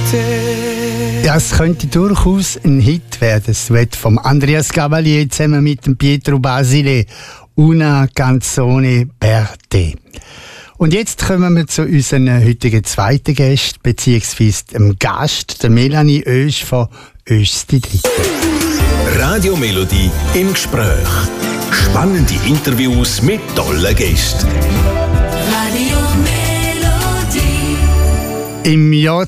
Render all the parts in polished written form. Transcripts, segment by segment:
Ja, es könnte durchaus ein Hit werden. Das Duett von Andreas Gabalier zusammen mit dem Pietro Basile. Una canzone per te. Und jetzt kommen wir zu unseren heutigen zweiten Gästen, beziehungsweise dem Gast, der Melanie Oesch von Oeschs die Dritte. Radio Melodie im Gespräch. Spannende Interviews mit tollen Gästen. Radio Melodie. Im Jahr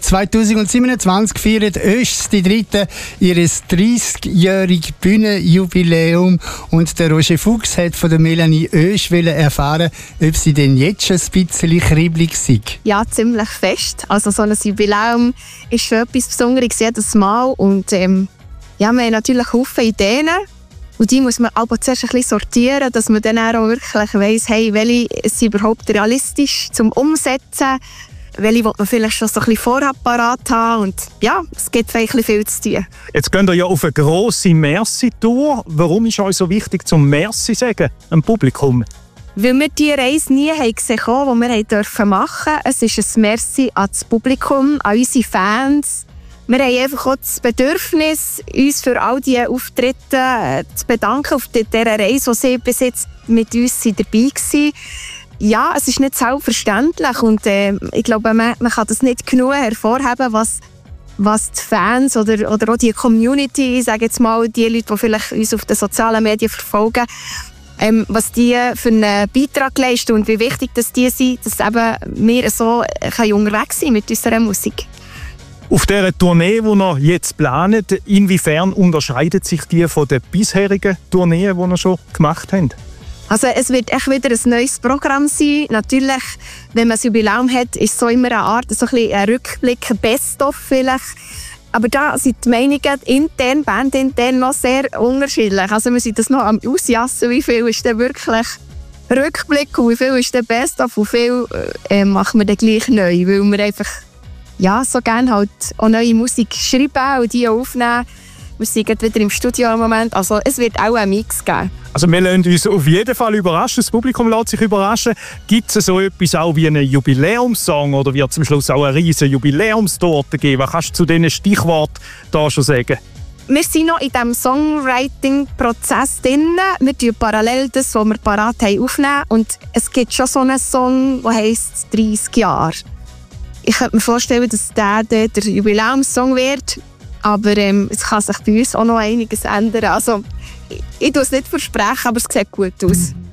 2027 feiert Oeschs die Dritte ihres 30-jähriges Bühnenjubiläum und der Roger Fuchs hat von der Melanie Oesch erfahren, ob sie denn jetzt schon ein bisschen kribbelig sei. Ja, ziemlich fest. Also so ein Jubiläum ist schon etwas Besonderes jedes Mal und ja, wir haben natürlich Haufen Ideen und die muss man aber zuerst ein bisschen sortieren, dass man dann auch wirklich weiss, hey, welche sind überhaupt realistisch zum Umsetzen. Welche will man vielleicht schon so ein bisschen vorab parat haben. Und ja, es gibt vielleicht viel zu tun. Jetzt gehen wir ja auf eine grosse Merci-Tour. Warum ist euch so wichtig, zum Merci sagen am Publikum? Weil wir diese Reise nie gesehen haben, die wir machen durften. Es ist ein Merci an das Publikum, an unsere Fans. Wir haben einfach auch das Bedürfnis, uns für all diese Auftritte zu bedanken auf dieser Reise, die sie bis jetzt mit uns dabei waren. Ja, es ist nicht selbstverständlich und ich glaube, man kann das nicht genug hervorheben, was die Fans oder auch die Community, ich sage jetzt mal, die Leute, die vielleicht uns auf den sozialen Medien verfolgen, was die für einen Beitrag leisten und wie wichtig dass die sind, dass eben wir so unterwegs sind mit unserer Musik. Auf dieser Tournee, die ihr jetzt plant, inwiefern unterscheidet sich die von den bisherigen Tourneen, die ihr schon gemacht habt? Also es wird echt wieder ein neues Programm sein. Natürlich, wenn man ein Jubiläum hat, ist es so immer eine Art, so ein Rückblick, ein Best-of vielleicht. Aber da sind die Meinungen intern, bandintern noch sehr unterschiedlich. Also wir sind das noch am Ausjassen, wie viel ist denn wirklich Rückblick und wie viel ist denn Best-of und wie viel machen wir dann gleich neu, weil wir einfach ja, so gerne halt auch neue Musik schreiben und die aufnehmen. Wir sind wieder im Studio im Moment, also es wird auch einen Mix geben. Also wir lassen uns auf jeden Fall überraschen, das Publikum lässt sich überraschen. Gibt es so etwas auch wie einen Jubiläumssong oder wird zum Schluss auch eine riesige Jubiläumstorte geben? Was kannst du zu diesen Stichworten da schon sagen? Wir sind noch in diesem Songwriting-Prozess drin. Wir tun parallel das, was wir parat haben, aufnehmen. Und es gibt schon so einen Song, der heisst 30 Jahre. Ich könnte mir vorstellen, dass der Jubiläumssong wird. Aber es kann sich bei uns auch noch einiges ändern. Also, ich tue es nicht versprechen, aber es sieht gut aus.